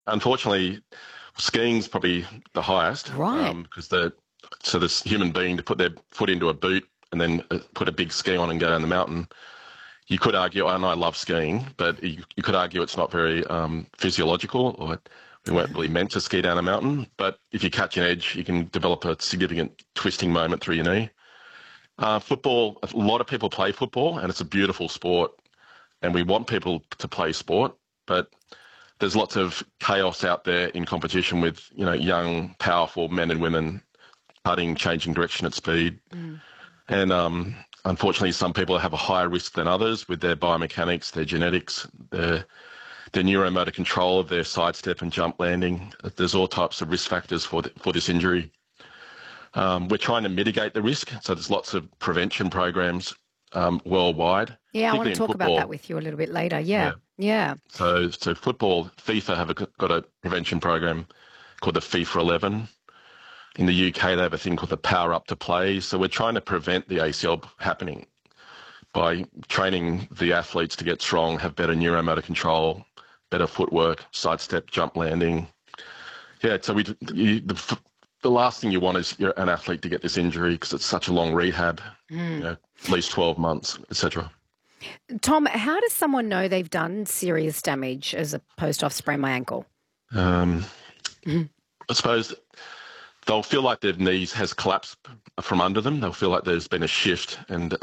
Unfortunately, skiing's probably the highest Right. because so this human being to put their foot into a boot and then put a big ski on and go down the mountain. You could argue, and I love skiing, but you could argue it's not very physiological, or we weren't really meant to ski down a mountain. But if you catch an edge, you can develop a significant twisting moment through your knee. Football, a lot of people play football, and it's a beautiful sport, and we want people to play sport, but there's lots of chaos out there in competition with, young, powerful men and women cutting, changing direction at speed. And unfortunately, some people have a higher risk than others with their biomechanics, their genetics, their neuromotor control of their sidestep and jump landing. There's all types of risk factors for this injury. We're trying to mitigate the risk, so there's lots of prevention programs worldwide. Yeah, I want to Particularly in talk about that football. with you a little bit later. Yeah. Yeah. So football, FIFA have got a prevention program called the FIFA 11. In the UK, they have a thing called the Power Up to Play. So we're trying to prevent the ACL happening by training the athletes to get strong, have better neuromotor control, better footwork, sidestep, jump landing. Yeah, so the last thing you want is an athlete to get this injury because it's such a long rehab, at least 12 months, etc. Tom, how does someone know they've done serious damage as opposed to I've sprained my ankle? I suppose they'll feel like their knees has collapsed from under them. They'll feel like there's been a shift, and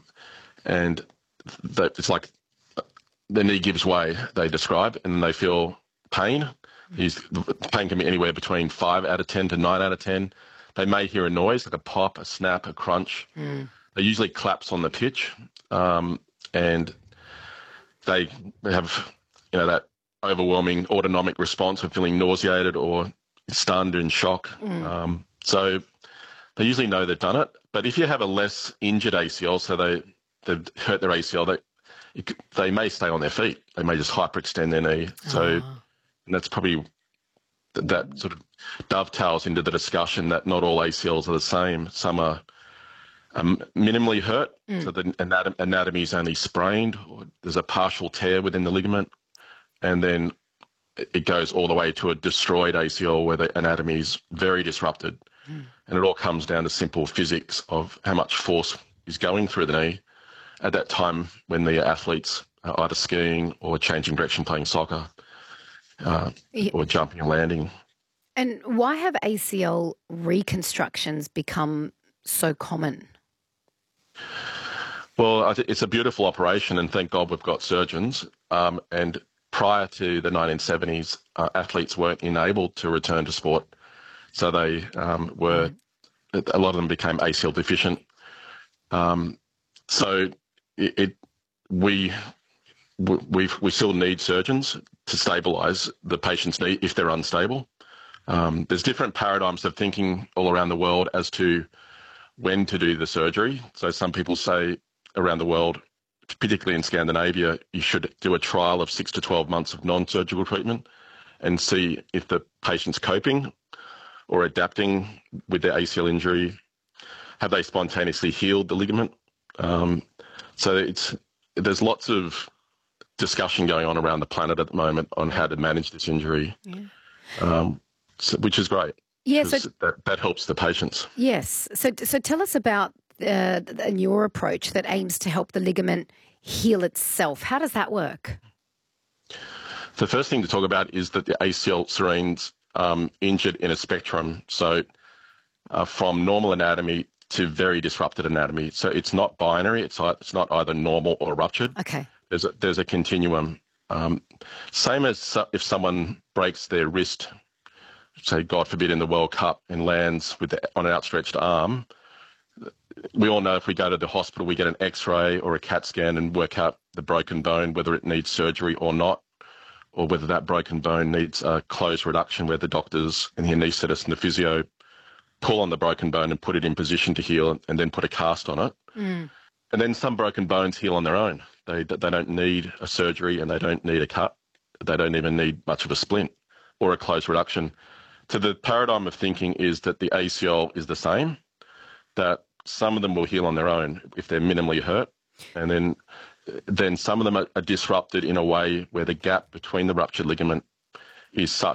it's like the knee gives way. They describe, and they feel pain. The pain can be anywhere between 5 out of 10 to 9 out of 10. They may hear a noise like a pop, a snap, a crunch. They usually collapse on the pitch, and they have that overwhelming autonomic response of feeling nauseated or stunned and shock. So they usually know they've done it. But if you have a less injured ACL, so they've hurt their ACL, they may stay on their feet. They may just hyperextend their knee. So and that's probably that sort of dovetails into the discussion that not all ACLs are the same. Some are minimally hurt, so the anatomy is only sprained, or there's a partial tear within the ligament, and then it goes all the way to a destroyed ACL where the anatomy is very disrupted. And it all comes down to simple physics of how much force is going through the knee at that time when the athletes are either skiing or changing direction playing soccer or jumping and landing. And why have ACL reconstructions become so common? Well, it's a beautiful operation, and thank God we've got surgeons. And prior to the 1970s, athletes weren't enabled to return to sport. So they a lot of them became ACL deficient. So we still need surgeons to stabilise the patient's knee if they're unstable. There's different paradigms of thinking all around the world as to when to do the surgery. So some people say around the world, particularly in Scandinavia, you should do a trial of 6 to 12 months of non-surgical treatment and see if the patient's coping or adapting with their ACL injury. Have they spontaneously healed the ligament? So there's lots of discussion going on around the planet at the moment on how to manage this injury, which is great. Yeah, so that helps the patients. Yes. So tell us about your approach that aims to help the ligament heal itself. How does that work? The first thing to talk about is that the ACL serene's injured in a spectrum. So from normal anatomy to very disrupted anatomy. So it's not binary. It's not either normal or ruptured. Okay. There's a continuum. Same as if someone breaks their wrist, say, God forbid, in the World Cup and lands on an outstretched arm. We all know if we go to the hospital, we get an X-ray or a CAT scan and work out the broken bone, whether it needs surgery or not, or whether that broken bone needs a closed reduction where the doctors and the anaesthetist and the physio pull on the broken bone and put it in position to heal and then put a cast on it. And then some broken bones heal on their own. They don't need a surgery and they don't need a cut. They don't even need much of a splint or a closed reduction. So the paradigm of thinking is that the ACL is the same, that some of them will heal on their own if they're minimally hurt, and then some of them are disrupted in a way where the gap between the ruptured ligament is such